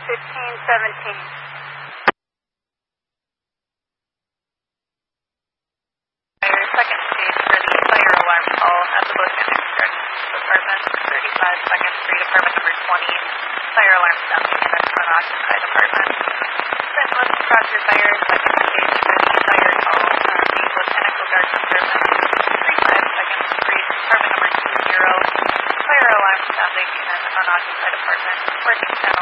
1517. Second stage for the fire alarm call at the Botanic Department, 35 Second Street, apartment number 20. Fire alarm sounding in an unoccupied apartment. Then let's cross your fire, second stage for the fire call at the Botanical Garden Service, 35 Second Street, apartment number 20. Fire alarm sounding in an unoccupied apartment. Working